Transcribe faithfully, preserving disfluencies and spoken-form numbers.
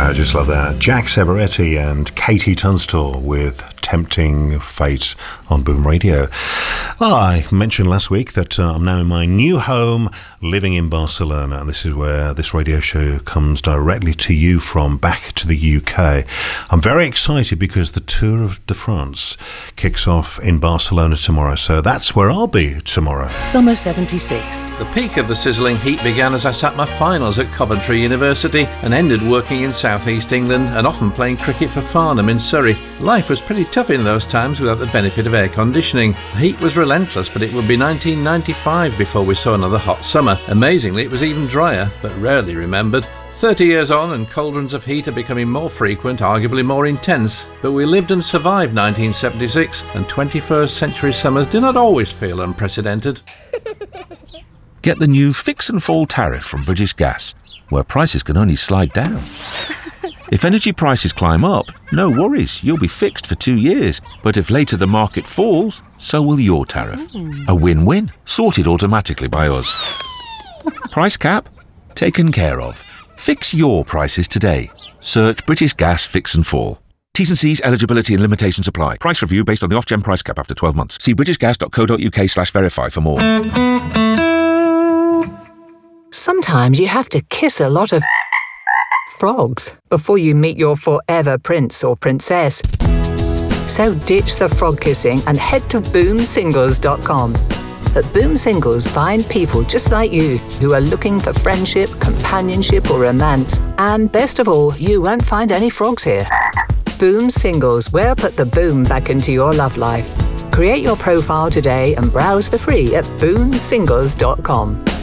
I just love that. Jack Severetti and Katie Tunstall with Tempting Fate on Boom Radio. Well, I mentioned last week that uh, I'm now in my new home, living in Barcelona, and this is where this radio show comes directly to you from, back to the U K. I'm very excited because the Tour de France kicks off in Barcelona tomorrow, so that's where I'll be tomorrow. Summer seventy-six. The peak of the sizzling heat began as I sat my finals at Coventry University and ended working in South East England and often playing cricket for Farnham in Surrey. Life was pretty tough in those times without the benefit of air conditioning. The heat was relentless, but it would be nineteen ninety-five before we saw another hot summer. Amazingly, it was even drier, but rarely remembered. thirty years on and cauldrons of heat are becoming more frequent, arguably more intense, but we lived and survived nineteen seventy-six, and twenty-first century summers do not always feel unprecedented. Get the new Fix and Fall tariff from British Gas, where prices can only slide down. If energy prices climb up, no worries, you'll be fixed for two years. But if later the market falls, so will your tariff. A win-win, sorted automatically by us. Price cap? Taken care of. Fix your prices today. Search British Gas Fix and Fall. T's and C's, eligibility and limitations apply. Price review based on the off-gen price cap after twelve months. See britishgas.co.uk slash verify for more. Sometimes you have to kiss a lot of frogs before you meet your forever prince or princess. So ditch the frog kissing and head to boom singles dot com. At Boom Singles, find people just like you who are looking for friendship, companionship or romance. And best of all, you won't find any frogs here. Boom Singles, where put the boom back into your love life. Create your profile today and browse for free at boom singles dot com.